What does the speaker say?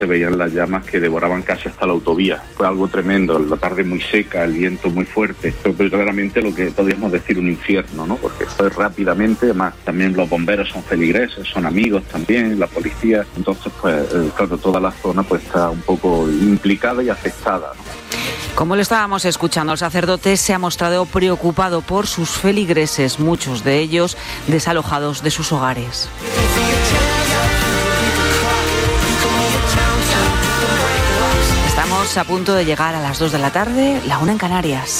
Se veían las llamas que devoraban casi hasta la autovía. Fue algo tremendo, la tarde muy seca, el viento muy fuerte. Fue verdaderamente lo que podríamos decir un infierno, ¿no? Porque fue rápidamente, además también los bomberos son feligreses, son amigos también, la policía. Entonces, pues claro, toda la zona pues está un poco implicada y afectada, ¿no? Como lo estábamos escuchando, el sacerdote se ha mostrado preocupado por sus feligreses, muchos de ellos desalojados de sus hogares. Estamos a punto de llegar a las 2 de la tarde, la 1 en Canarias.